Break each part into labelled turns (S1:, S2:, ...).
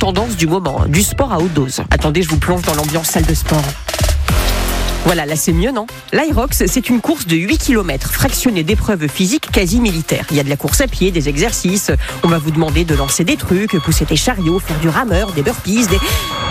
S1: tendance du moment, du sport à haute dose. Attendez, je vous plonge dans l'ambiance salle de sport. Voilà, là c'est mieux, non ? L'Irox, c'est une course de 8 km, fractionnée d'épreuves physiques quasi militaires. Il y a de la course à pied, des exercices, on va vous demander de lancer des trucs, pousser des chariots, faire du rameur, des burpees, des...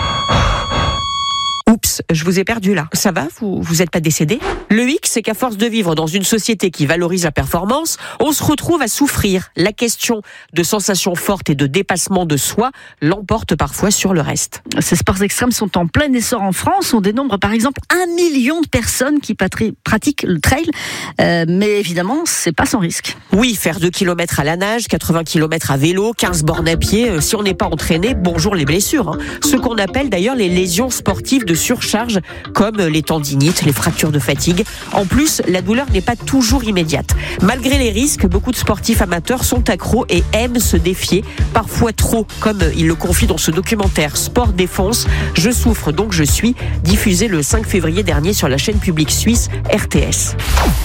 S1: Oups, je vous ai perdu là. Ça va ? Vous êtes pas décédé ? Le hic, c'est qu'à force de vivre dans une société qui valorise la performance, on se retrouve à souffrir. La question de sensations fortes et de dépassement de soi l'emporte parfois sur le reste.
S2: Ces sports extrêmes sont en plein essor en France. On dénombre par exemple 1 million de personnes qui pratiquent le trail. Mais évidemment, c'est pas sans risque.
S1: Oui, faire 2 km à la nage, 80 km à vélo, 15 bornes à pied, si on n'est pas entraîné, bonjour les blessures. Ce qu'on appelle d'ailleurs les lésions sportives de surcharge, comme les tendinites, les fractures de fatigue. En plus, la douleur n'est pas toujours immédiate. Malgré les risques, beaucoup de sportifs amateurs sont accros et aiment se défier, parfois trop, comme il le confie dans ce documentaire Sport défonce. Je souffre donc je suis, diffusé le 5 février dernier sur la chaîne publique suisse RTS.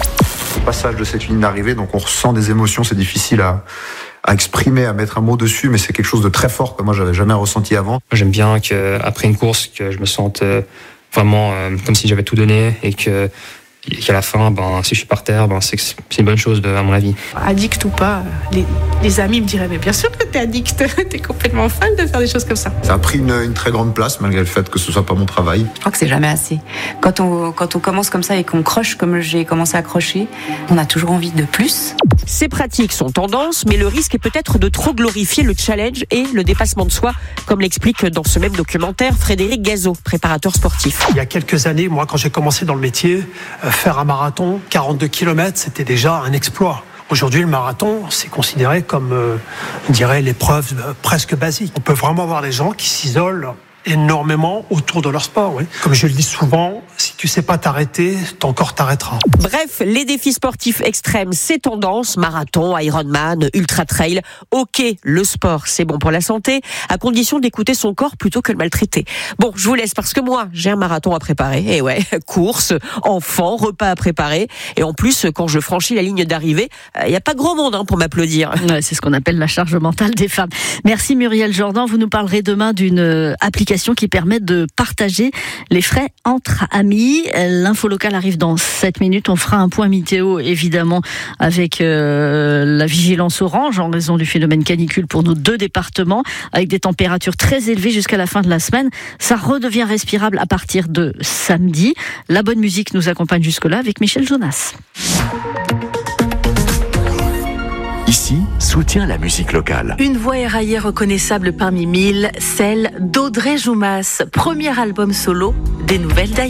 S3: Au passage de cette ligne d'arrivée, donc on ressent des émotions, c'est difficile à exprimer, à mettre un mot dessus, mais c'est quelque chose de très fort que moi j'avais jamais ressenti avant.
S4: J'aime bien qu'après une course, que je me sente vraiment comme si j'avais tout donné et qu'à la fin, si je suis par terre, c'est une bonne chose à mon avis.
S5: Addict ou pas, les amis me diraient mais bien sûr que t'es addict, t'es complètement fan de faire des choses comme ça.
S3: Ça a pris une très grande place malgré le fait que ce soit pas mon travail.
S6: Je crois que c'est jamais assez. Quand on commence comme ça et qu'on croche comme j'ai commencé à crocher, on a toujours envie de plus.
S1: Ces pratiques sont tendance, mais le risque est peut-être de trop glorifier le challenge et le dépassement de soi, comme l'explique dans ce même documentaire Frédéric Gazot, préparateur sportif.
S7: Il y a quelques années, moi, quand j'ai commencé dans le métier, faire un marathon, 42 km, c'était déjà un exploit. Aujourd'hui, le marathon, c'est considéré comme, on dirait, l'épreuve presque basique. On peut vraiment avoir des gens qui s'isolent énormément autour de leur sport. Oui. Comme je le dis souvent, si tu sais pas t'arrêter, ton corps t'arrêtera.
S1: Bref, les défis sportifs extrêmes, c'est tendance, marathon, Ironman, ultra trail. Ok, le sport, c'est bon pour la santé, à condition d'écouter son corps plutôt que le maltraiter. Bon, je vous laisse parce que moi, j'ai un marathon à préparer. Et ouais, course, enfants, repas à préparer. Et en plus, quand je franchis la ligne d'arrivée, il y a pas grand monde pour m'applaudir.
S2: Ouais, c'est ce qu'on appelle la charge mentale des femmes. Merci Muriel Jordan. Vous nous parlerez demain d'une application qui permet de partager les frais entre amis. L'info locale arrive dans 7 minutes. On fera un point météo, évidemment, avec la vigilance orange en raison du phénomène canicule pour nos 2 départements, avec des températures très élevées jusqu'à la fin de la semaine. Ça redevient respirable à partir de samedi. La bonne musique nous accompagne jusque-là avec Michel Jonas.
S8: Ici, soutient la musique locale.
S9: Une voix éraillée reconnaissable parmi 1000, celle d'Audrey Joumas, premier album solo des Nouvelles d'Ailleurs.